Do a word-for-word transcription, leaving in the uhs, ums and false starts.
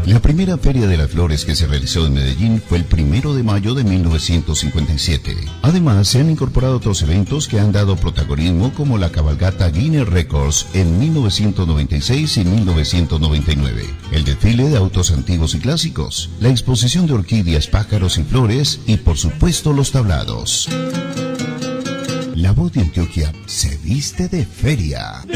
La primera Feria de las Flores que se realizó en Medellín fue el primero de mayo de mil novecientos cincuenta y siete. Además, se han incorporado otros eventos que han dado protagonismo, como la cabalgata Guinness Records en mil novecientos noventa y seis y mil novecientos noventa y nueve, el desfile de autos antiguos y clásicos, la exposición de orquídeas, pájaros y flores y, por supuesto, los tablados. La Voz de Antioquia se viste de feria.